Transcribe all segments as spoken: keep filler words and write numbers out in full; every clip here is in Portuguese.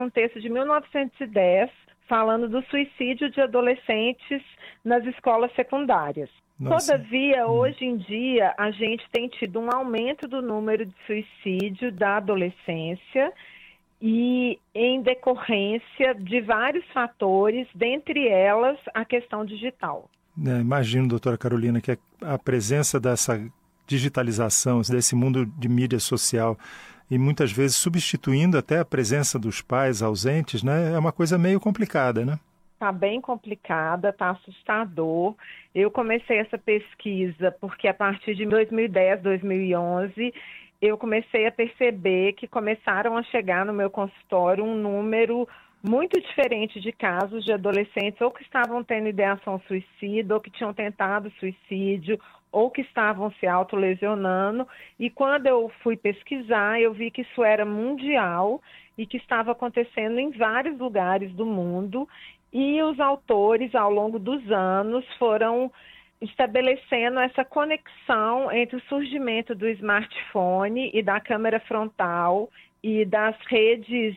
um texto de mil novecentos e dez falando do suicídio de adolescentes nas escolas secundárias. Nossa. Todavia, Hum. hoje em dia, a gente tem tido um aumento do número de suicídio da adolescência e em decorrência de vários fatores, dentre elas a questão digital. É, imagino, doutora Carolina, que a presença dessa digitalização, desse mundo de mídia social, e muitas vezes substituindo até a presença dos pais ausentes, né, é uma coisa meio complicada, né? Está bem complicada, está assustador. Eu comecei essa pesquisa porque a partir de dois mil e dez, dois mil e onze, eu comecei a perceber que começaram a chegar no meu consultório um número muito diferente de casos de adolescentes ou que estavam tendo ideação suicida, ou que tinham tentado suicídio, ou que estavam se autolesionando. E quando eu fui pesquisar, eu vi que isso era mundial e que estava acontecendo em vários lugares do mundo. E os autores, ao longo dos anos, foram estabelecendo essa conexão entre o surgimento do smartphone e da câmera frontal e das redes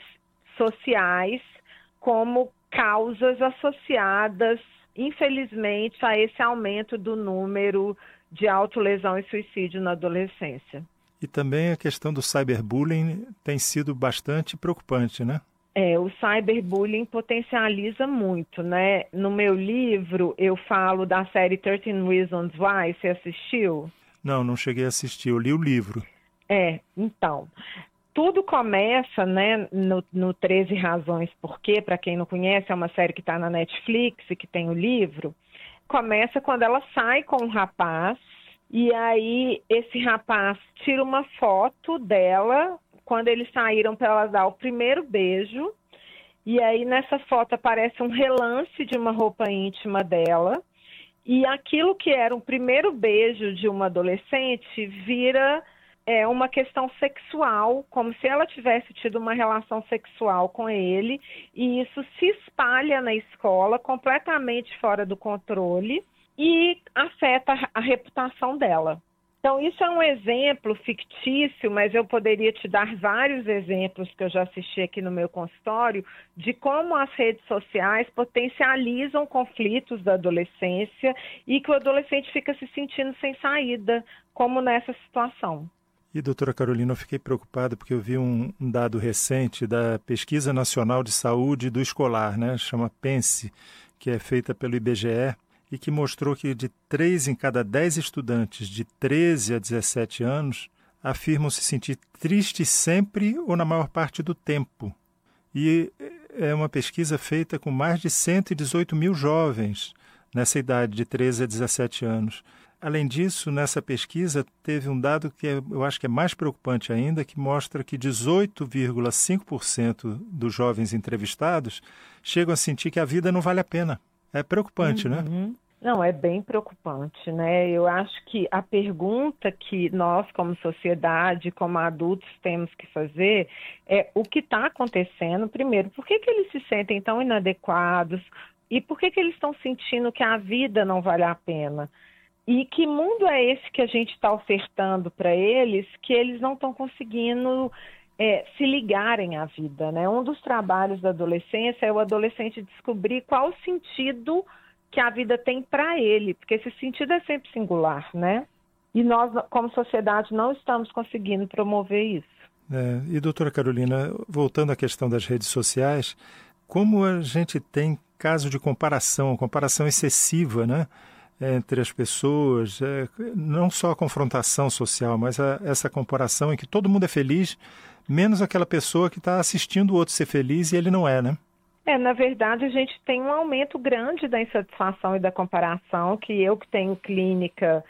sociais como causas associadas, infelizmente, a esse aumento do número de autolesão e suicídio na adolescência. E também a questão do cyberbullying tem sido bastante preocupante, né? É, o cyberbullying potencializa muito, né? No meu livro, eu falo da série treze Reasons Why. Você assistiu? Não, não cheguei a assistir. Eu li o livro. É, então... Tudo começa, né, no, no treze Razões Por Quê, para quem não conhece, é uma série que está na Netflix e que tem o livro. Começa quando ela sai com um rapaz e aí esse rapaz tira uma foto dela quando eles saíram para ela dar o primeiro beijo. E aí nessa foto aparece um relance de uma roupa íntima dela. E aquilo que era o primeiro beijo de uma adolescente vira... é uma questão sexual, como se ela tivesse tido uma relação sexual com ele, e isso se espalha na escola completamente fora do controle e afeta a reputação dela. Então, isso é um exemplo fictício, mas eu poderia te dar vários exemplos que eu já assisti aqui no meu consultório de como as redes sociais potencializam conflitos da adolescência e que o adolescente fica se sentindo sem saída, como nessa situação. E, doutora Carolina, eu fiquei preocupada porque eu vi um, um dado recente da Pesquisa Nacional de Saúde do Escolar, né? Chama PENSE, que é feita pelo I B G E, e que mostrou que de três em cada dez estudantes de treze a dezessete anos afirmam se sentir tristes sempre ou na maior parte do tempo. E é uma pesquisa feita com mais de cento e dezoito mil jovens nessa idade de treze a dezessete anos. Além disso, nessa pesquisa teve um dado que é, eu acho que é mais preocupante ainda, que mostra que dezoito vírgula cinco por cento dos jovens entrevistados chegam a sentir que a vida não vale a pena. É preocupante, uhum. né? Não, é bem preocupante, né? Eu acho que a pergunta que nós, como sociedade, como adultos, temos que fazer é o que está acontecendo. Primeiro, por que que eles se sentem tão inadequados e por que que eles estão sentindo que a vida não vale a pena? E que mundo é esse que a gente está ofertando para eles que eles não estão conseguindo é, se ligarem à vida, né? Um dos trabalhos da adolescência é o adolescente descobrir qual o sentido que a vida tem para ele, porque esse sentido é sempre singular, né? E nós, como sociedade, não estamos conseguindo promover isso. É, e, doutora Carolina, voltando à questão das redes sociais, como a gente tem caso de comparação, comparação excessiva, né? Entre as pessoas, é, não só a confrontação social, mas a, essa comparação em que todo mundo é feliz, menos aquela pessoa que está assistindo o outro ser feliz e ele não é, né? É, na verdade, a gente tem um aumento grande da insatisfação e da comparação, que eu que tenho clínica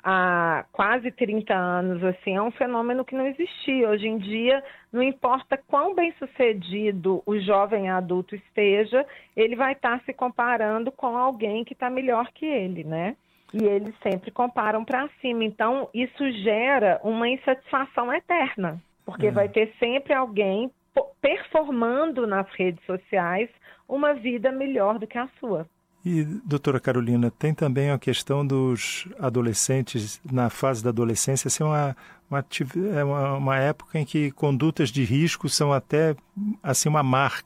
há quase trinta anos, assim, é um fenômeno que não existia. Hoje em dia, não importa quão bem-sucedido o jovem adulto esteja, ele vai estar se comparando com alguém que está melhor que ele, né? E eles sempre comparam para cima. Então, isso gera uma insatisfação eterna, porque é. vai ter sempre alguém performando nas redes sociais uma vida melhor do que a sua. E, doutora Carolina, tem também a questão dos adolescentes, na fase da adolescência, ser uma, uma, uma, uma época em que condutas de risco são até assim, uma marca